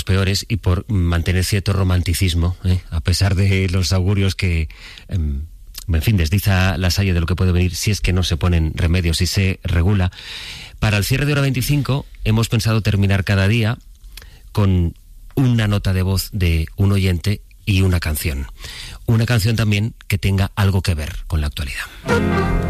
peores y por mantener cierto romanticismo, a pesar de los augurios que, en fin, desdiza La Salle de lo que puede venir si es que no se ponen remedios y se regula. Para el cierre de Hora 25 hemos pensado terminar cada día con una nota de voz de un oyente y una canción. Una canción también que tenga algo que ver con la actualidad.